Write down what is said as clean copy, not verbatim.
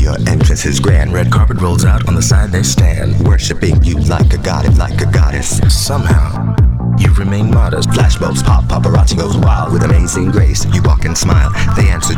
Your entrance is grand. Red carpet rolls out, on the side they stand, Worshipping you like a god, like a goddess. Somehow, you remain modest. Flashbulbs pop, paparazzi goes wild with amazing grace. You walk and smile, they answer